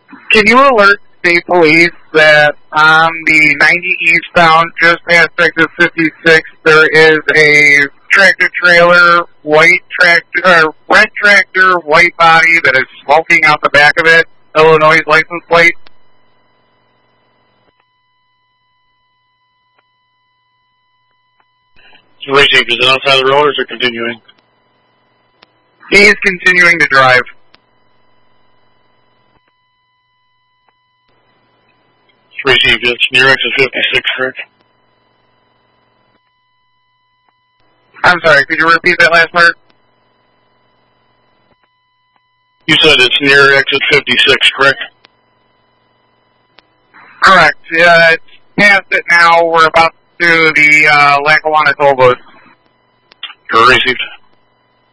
Can you alert state police that on the 90 eastbound, just past exit 56, there is a tractor-trailer, red tractor, white body that is smoking out the back of it, Illinois license plate? Received. Is it outside the road or is it continuing? He is continuing to drive. Received. It's near exit 56, correct? I'm sorry, could you repeat that last part? You said it's near exit 56, correct? Correct. It's past it now. We're about to the Lackawanna toll booth. Received.